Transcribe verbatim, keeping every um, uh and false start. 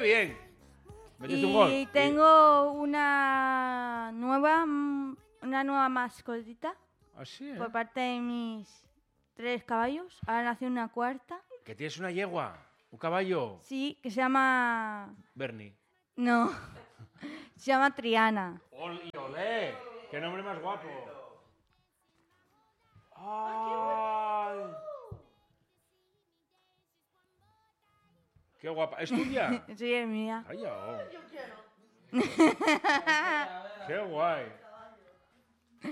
bien! ¿Metiste un gol? Y tengo una nueva, una nueva mascotita. Así, ¿eh? Por parte de mis tres caballos. Ahora nació una cuarta. ¿Que tienes una yegua? ¿Un caballo? Sí, que se llama... Bernie. No, se llama Triana. ¡Ole, olé! ¡Qué nombre más guapo! ¡Ay! ¡Qué guapa! ¿Es tuya? Sí, es mía. ¡Ay, oh! ¡Qué guay!